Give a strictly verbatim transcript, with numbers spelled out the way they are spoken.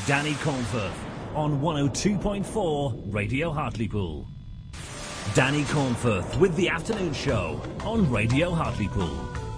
Danny Cornforth on one oh two point four Radio Hartlepool. Danny Cornforth with the afternoon show on Radio Hartlepool.